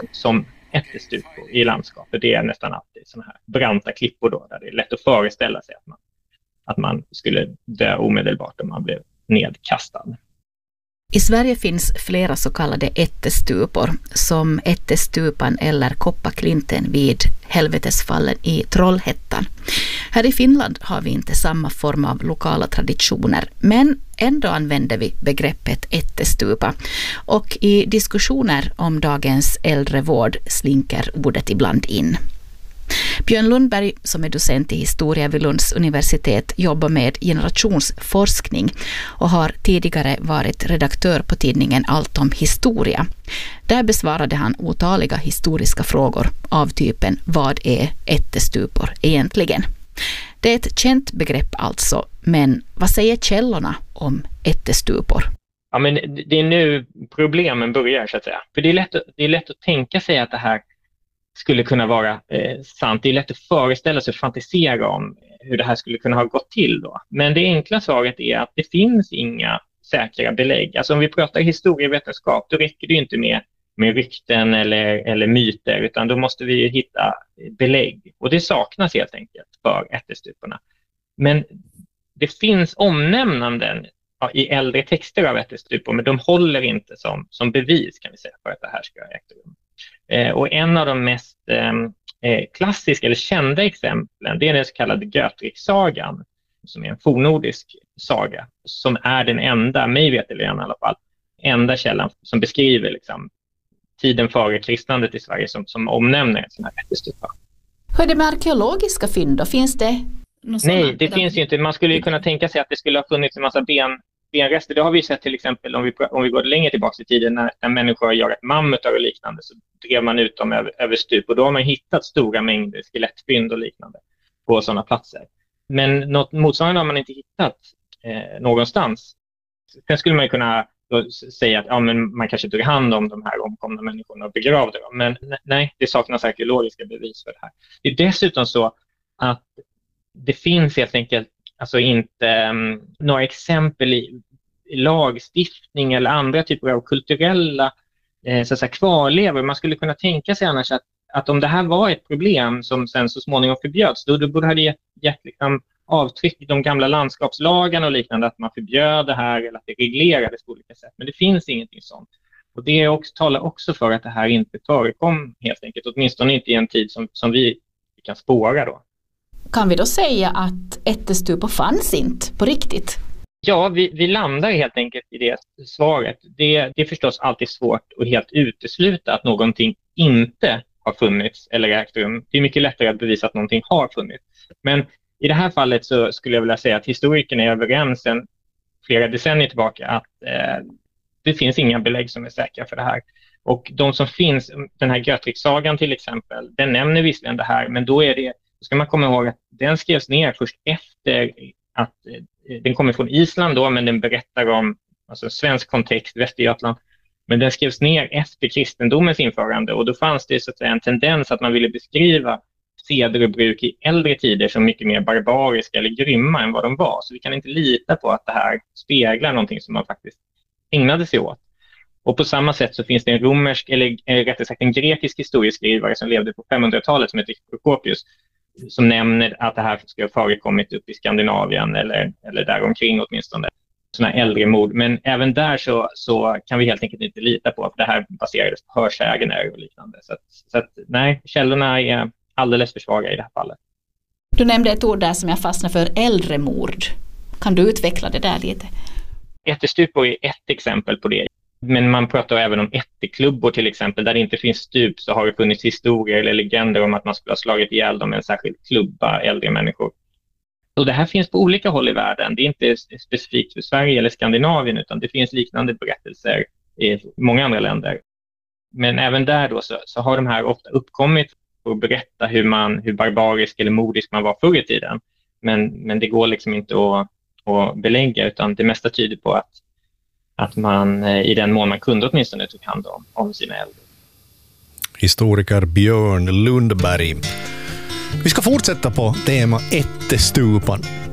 som ättestupor i landskapet. Det är nästan alltid såna här branta klippor då, där det är lätt att föreställa sig att man skulle dö omedelbart om man blev nedkastad. I Sverige finns flera så kallade ättestupor, som ättestupan eller Koppaklinten vid Helvetesfallen i Trollhättan. Här i Finland har vi inte samma form av lokala traditioner, men ändå använder vi begreppet ättestupa. Och i diskussioner om dagens äldrevård slinker ordet ibland in. Björn Lundberg, som är docent i historia vid Lunds universitet, jobbar med generationsforskning och har tidigare varit redaktör på tidningen Allt om historia. Där besvarade han otaliga historiska frågor av typen: vad är ättestupor egentligen? Det är ett känt begrepp alltså, men vad säger källorna om ättestupor? Ja, men det är nu problemen börjar, så att säga. För det är lätt att tänka sig att det här skulle kunna vara sant. Det är lätt att föreställa sig och fantisera om hur det här skulle kunna ha gått till då. Men det enkla svaret är att det finns inga säkra belägg. Alltså om vi pratar historievetenskap, då räcker det inte med rykten eller myter, utan då måste vi hitta belägg. Och det saknas helt enkelt för ättestuporna. Men det finns omnämnanden i äldre texter av ättestupor, men de håller inte som bevis, kan vi säga, för att det här ska ha ägt rum. Och en av de mest klassiska eller kända exemplen, det är den så kallade Götriksagan, som är en fornnordisk saga, som är den enda, mig veterligen i alla fall, enda källan som beskriver liksom tiden före kristnandet i Sverige som omnämner en sån här ättestupa. Hur är det med arkeologiska fynd då? Finns det? Nej, det finns ju inte. Man skulle ju kunna tänka sig att det skulle ha funnits en massa benrester. Det har vi sett till exempel om vi går längre tillbaka i tiden när människor har jagat mammutar och liknande, så drev man ut dem över stup, och då har man hittat stora mängder skelettfynd och liknande på sådana platser. Men något motsvarande har man inte hittat någonstans. Sen skulle man kunna säga att men man kanske tog hand om de här omkomna människorna och begravde dem. Men nej, det saknas arkeologiska bevis för det här. Det är dessutom så att det finns helt enkelt alltså inte några exempel i lagstiftning eller andra typer av kulturella så att säga, kvarlevor. Man skulle kunna tänka sig annars att om det här var ett problem som sen så småningom förbjöds, då borde det gett liksom avtryck i de gamla landskapslagarna och liknande, att man förbjöd det här eller att det reglerades på olika sätt. Men det finns ingenting sånt. Och det talar också för att det här inte förekom helt enkelt, åtminstone inte i en tid som vi kan spåra då. Kan vi då säga att ättestupor fanns inte på riktigt? Ja, vi landar helt enkelt i det svaret. Det är förstås alltid svårt att helt utesluta att någonting inte har funnits eller ägt rum. Det är mycket lättare att bevisa att någonting har funnits. Men i det här fallet så skulle jag vilja säga att historikerna är överens sedan flera decennier tillbaka att det finns inga belägg som är säkra för det här. Och de som finns, den här Götriksagan till exempel, den nämner visserligen det här, men då ska man komma ihåg att den skrevs ner först efter att den kommer från Island då, men den berättar om alltså svensk kontext, Västergötland. Men den skrevs ner efter kristendomens införande, och då fanns det så att säga en tendens att man ville beskriva seder och bruk i äldre tider som mycket mer barbariska eller grymma än vad de var. Så vi kan inte lita på att det här speglar någonting som man faktiskt ägnade sig åt. Och på samma sätt så finns det en romersk, eller rättare sagt en grekisk historieskrivare som levde på 500-talet som heter Prokopius, som nämner att det här ska ha förekommit upp i Skandinavien eller däromkring åtminstone. Sådana äldre mord. Men även där så kan vi helt enkelt inte lita på att det här baserades på hörsägner och liknande. Så att nej, källorna är alldeles för svaga i det här fallet. Du nämnde ett ord där som jag fastnade för, äldremord. Kan du utveckla det där lite? Ättestupor är ett exempel på det. Men man pratar även om ätteklubbor till exempel. Där det inte finns stup så har det funnits historier eller legender om att man skulle ha slagit ihjäl dem med en särskild klubba äldre människor. Och det här finns på olika håll i världen. Det är inte specifikt för Sverige eller Skandinavien, utan det finns liknande berättelser i många andra länder. Men även där då så har de här ofta uppkommit för att berätta hur barbarisk eller modisk man var förr i tiden. Men det går liksom inte att belägga, utan det mesta tyder på att man i den mån man kunde åtminstone tog hand om sina äldre. Historiker Björn Lundberg. Vi ska fortsätta på tema ättestupan.